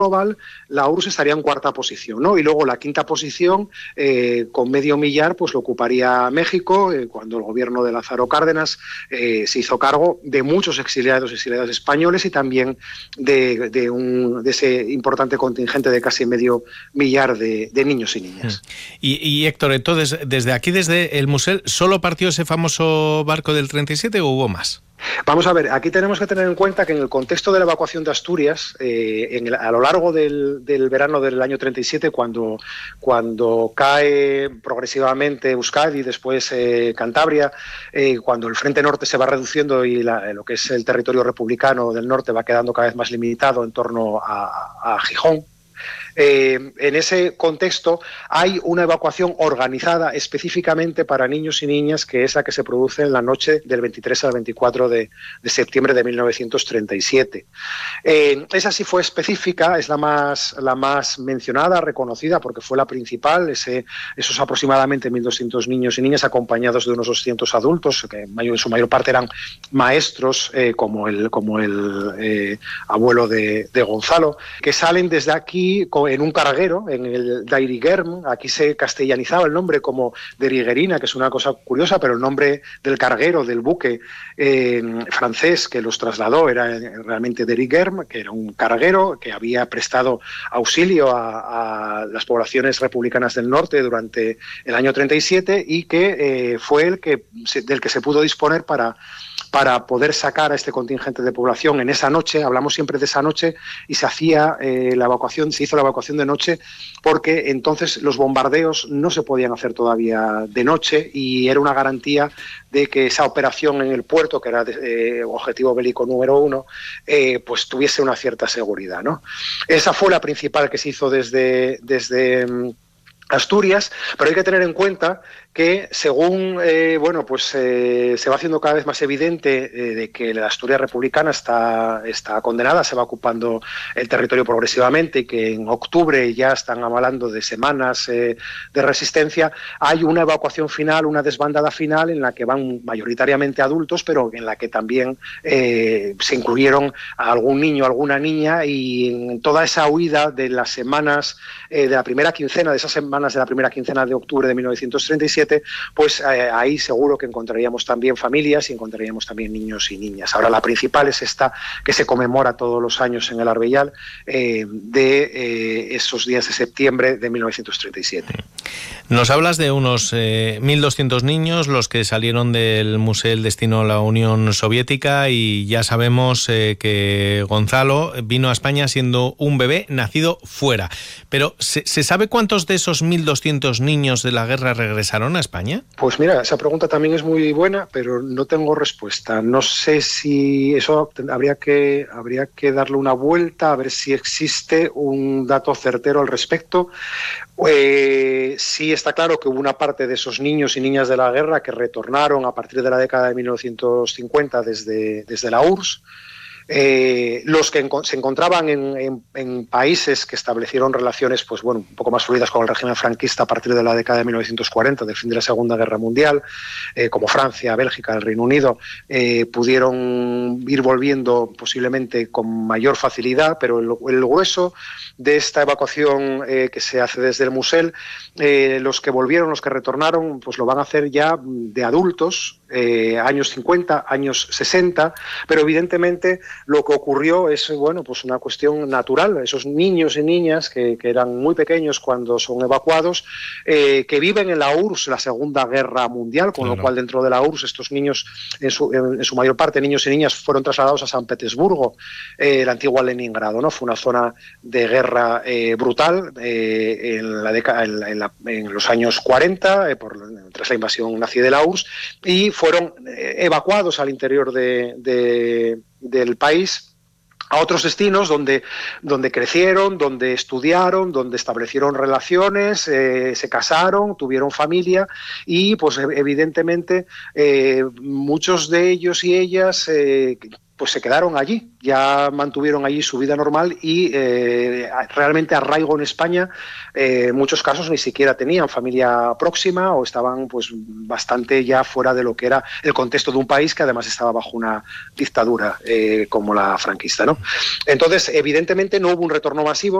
global, la URSS estaría en cuarta posición, ¿no? Y luego la quinta posición, con medio millar, pues lo ocuparía México, cuando el gobierno de Lázaro Cárdenas se hizo cargo de muchos exiliados y exiliadas españoles y también de ese importante contingente de casi medio millar de niños y niñas. Y Héctor, entonces, desde aquí, desde el Musel, ¿solo partió ese famoso barco del 37 o hubo más? Vamos a ver, aquí tenemos que tener en cuenta que en el contexto de la evacuación de Asturias, a lo largo del verano del año 37, cuando cae progresivamente Euskadi, después Cantabria, cuando el frente norte se va reduciendo y lo que es el territorio republicano del norte va quedando cada vez más limitado en torno a Gijón, en ese contexto hay una evacuación organizada específicamente para niños y niñas, que es la que se produce en la noche del 23 al 24 de septiembre de 1937. Esa sí fue específica, es la más mencionada, reconocida, porque fue la principal. Esos aproximadamente 1.200 niños y niñas acompañados de unos 200 adultos, que en su mayor parte eran maestros, como el abuelo de Gonzalo, que salen desde aquí en un carguero, en el Dairigerm. Aquí se castellanizaba el nombre como Deriguerina, que es una cosa curiosa, pero el nombre del carguero, del buque francés que los trasladó, era realmente Derigerm, que era un carguero que había prestado auxilio a las poblaciones republicanas del norte durante el año 37 y que fue del que se pudo disponer para poder sacar a este contingente de población en esa noche. Hablamos siempre de esa noche, y se hizo la evacuación de noche, porque entonces los bombardeos no se podían hacer todavía de noche, y era una garantía de que esa operación en el puerto, que era objetivo bélico número 1, pues tuviese una cierta seguridad, ¿no? Esa fue la principal que se hizo desde Asturias, pero hay que tener en cuenta que según se va haciendo cada vez más evidente de que la Asturias republicana está condenada, se va ocupando el territorio progresivamente, y que en octubre ya están avalando de semanas de resistencia, hay una evacuación final, una desbandada final, en la que van mayoritariamente adultos, pero en la que también se incluyeron a algún niño, alguna niña, y en toda esa huida de las semanas de la primera quincena de octubre de 1937, pues ahí seguro que encontraríamos también familias y encontraríamos también niños y niñas. Ahora la principal es esta, que se conmemora todos los años en el Arbellal, de esos días de septiembre de 1937. Nos hablas de unos 1.200 niños, los que salieron del Musel destino a la Unión Soviética, y ya sabemos que Gonzalo vino a España siendo un bebé nacido fuera. Pero ¿se sabe cuántos de esos 1.200 niños de la guerra regresaron a España? Pues mira, esa pregunta también es muy buena, pero no tengo respuesta. No sé si eso habría que darle una vuelta, a ver si existe un dato certero al respecto. Sí está claro que hubo una parte de esos niños y niñas de la guerra que retornaron a partir de la década de 1950 desde la URSS. Los que se encontraban en países que establecieron relaciones un poco más fluidas con el régimen franquista a partir de la década de 1940, del fin de la Segunda Guerra Mundial, como Francia, Bélgica, el Reino Unido, pudieron ir volviendo posiblemente con mayor facilidad, pero el grueso de esta evacuación que se hace desde el Musel, los que volvieron, los que retornaron, pues lo van a hacer ya de adultos, años 50, años 60, pero evidentemente lo que ocurrió es una cuestión natural. Esos niños y niñas que eran muy pequeños cuando son evacuados, que viven en la URSS la Segunda Guerra Mundial, con lo cual dentro de la URSS estos niños, en su mayor parte niños y niñas, fueron trasladados a San Petersburgo, la antigua Leningrado, ¿no? Fue una zona de guerra brutal en los años 40, tras la invasión nazi de la URSS, y fueron evacuados al interior del país a otros destinos donde crecieron, donde estudiaron, donde establecieron relaciones, se casaron, tuvieron familia, y pues evidentemente muchos de ellos y ellas pues se quedaron allí, ya mantuvieron allí su vida normal y realmente arraigo en España, en muchos casos ni siquiera tenían familia próxima o estaban pues bastante ya fuera de lo que era el contexto de un país que además estaba bajo una dictadura como la franquista, ¿no? Entonces, evidentemente no hubo un retorno masivo.